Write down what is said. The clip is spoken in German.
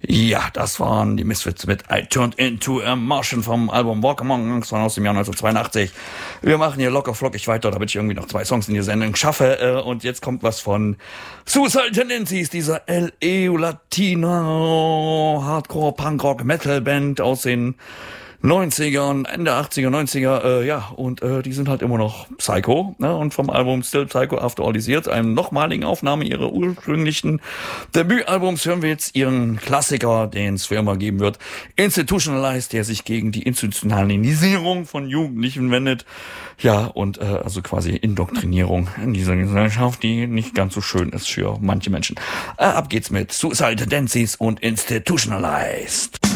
Ja, das waren die Misfits mit I Turned Into a Martian vom Album Walk Among Us aus dem Jahr 1982. Wir machen hier locker flockig weiter, damit ich irgendwie noch 2 Songs in die Sendung schaffe. Und jetzt kommt was von Suicidal Tendencies, dieser LA Latino Hardcore Punk Rock Metal Band aus den 90ern, Ende 80er, 90er, und die sind halt immer noch Psycho, ne? Und vom Album Still Psycho After All These Years, einem nochmaligen Aufnahme ihrer ursprünglichen Debütalbums, hören wir jetzt ihren Klassiker, den es für immer geben wird, Institutionalized, der sich gegen die Institutionalisierung von Jugendlichen wendet. Ja, und also quasi Indoktrinierung in dieser Gesellschaft, die nicht ganz so schön ist für manche Menschen. Ab geht's mit Suicidal Tendencies und Institutionalized.